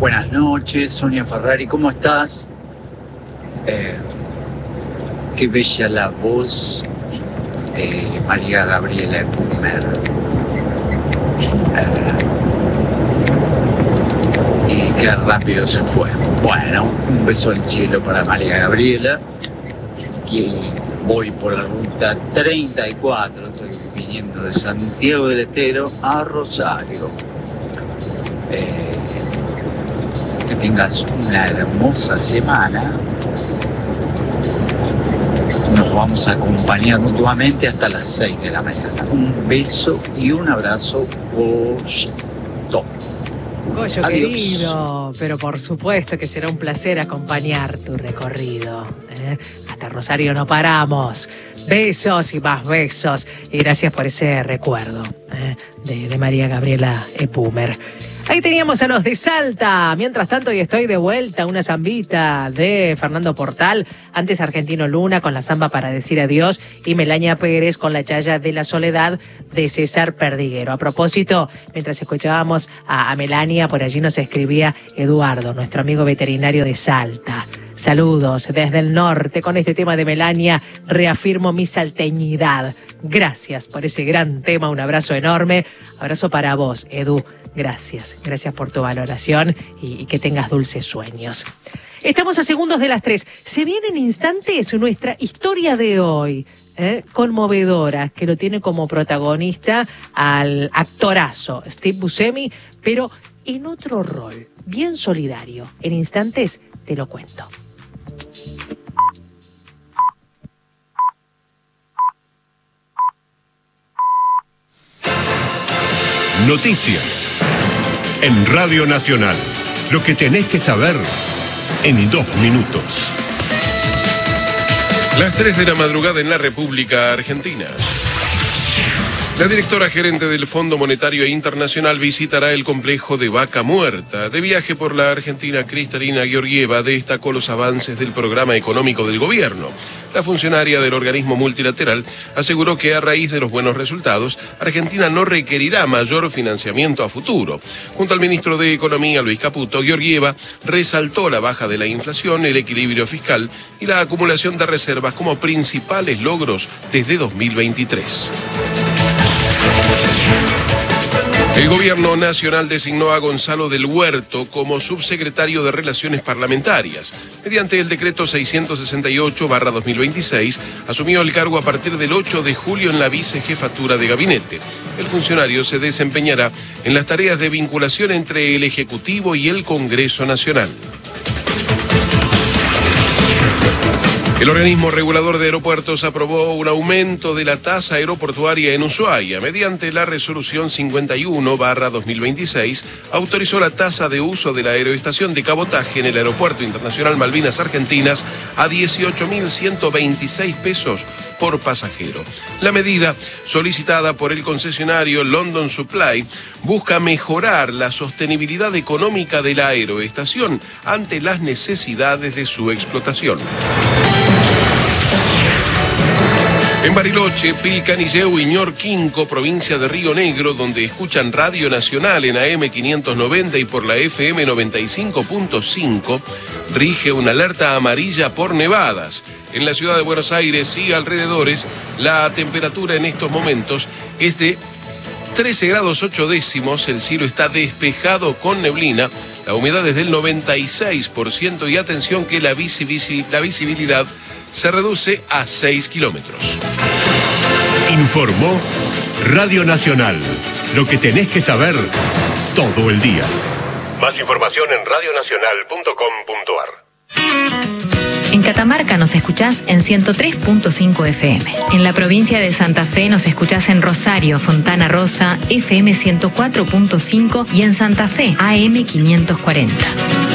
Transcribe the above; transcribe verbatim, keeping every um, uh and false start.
Buenas noches, Sonia Ferrari, ¿cómo estás? Eh, qué bella la voz de María Gabriela Epumer. Eh, y qué rápido se fue. Bueno, un beso al cielo para María Gabriela. Y voy por la ruta treinta y cuatro, estoy viniendo de Santiago del Estero a Rosario. Eh, que tengas una hermosa semana. Nos vamos a acompañar mutuamente hasta las seis de la mañana. Un beso y un abrazo, Goyito. Goyo, querido, pero por supuesto que será un placer acompañar tu recorrido. ¿eh? Hasta Rosario no paramos. Besos y más besos. Y gracias por ese recuerdo ¿eh? de, de María Gabriela Epumer. Ahí teníamos a los de Salta. Mientras tanto, hoy estoy de vuelta. Una zambita de Fernando Portal. Antes Argentino Luna con la zamba para decir adiós. Y Melania Pérez con la chaya de la soledad de César Perdiguero. A propósito, mientras escuchábamos a, a Melania, por allí nos escribía Eduardo, nuestro amigo veterinario de Salta. Saludos desde el norte con este tema de Melania. Reafirmo mi salteñidad. Gracias por ese gran tema. Un abrazo enorme. Abrazo para vos, Edu. Gracias, gracias por tu valoración y, y que tengas dulces sueños. Estamos a segundos de las tres. Se viene en instantes nuestra historia de hoy, ¿eh? conmovedora, que lo tiene como protagonista al actorazo Steve Buscemi, pero en otro rol, bien solidario. En instantes te lo cuento. Noticias en Radio Nacional. Lo que tenés que saber en dos minutos. Las tres de la madrugada en la República Argentina. La directora gerente del Fondo Monetario Internacional visitará el complejo de Vaca Muerta. De viaje por la Argentina, Cristalina Georgieva destacó los avances del programa económico del gobierno. La funcionaria del organismo multilateral aseguró que a raíz de los buenos resultados, Argentina no requerirá mayor financiamiento a futuro. Junto al ministro de Economía, Luis Caputo, Georgieva resaltó la baja de la inflación, el equilibrio fiscal y la acumulación de reservas como principales logros desde dos mil veintitrés. El gobierno nacional designó a Gonzalo del Huerto como subsecretario de Relaciones Parlamentarias. Mediante el decreto seiscientos sesenta y ocho barra dos mil veintiséis, asumió el cargo a partir del ocho de julio en la vicejefatura de gabinete. El funcionario se desempeñará en las tareas de vinculación entre el Ejecutivo y el Congreso Nacional. El organismo regulador de aeropuertos aprobó un aumento de la tasa aeroportuaria en Ushuaia. Mediante la resolución cincuenta y uno barra dos mil veintiséis, autorizó la tasa de uso de la aeroestación de cabotaje en el Aeropuerto Internacional Malvinas Argentinas a dieciocho mil ciento veintiséis pesos por pasajero. La medida, solicitada por el concesionario London Supply, busca mejorar la sostenibilidad económica de la aeroestación ante las necesidades de su explotación. En Bariloche, Pilcanilleu y Ñorquinco, provincia de Río Negro, donde escuchan Radio Nacional en A M quinientos noventa y por la F M noventa y cinco punto cinco, rige una alerta amarilla por nevadas. En la ciudad de Buenos Aires y alrededores, la temperatura en estos momentos es de trece grados ocho décimos, el cielo está despejado con neblina, la humedad es del noventa y seis por ciento y atención que la, visibil- la visibilidad se reduce a seis kilómetros. Informó Radio Nacional. Lo que tenés que saber todo el día. Más información en radio nacional punto com punto a r. En Catamarca nos escuchás en ciento tres punto cinco F M. En la provincia de Santa Fe nos escuchás en Rosario, Fontana Rosa, F M ciento cuatro punto cinco y en Santa Fe, A M quinientos cuarenta.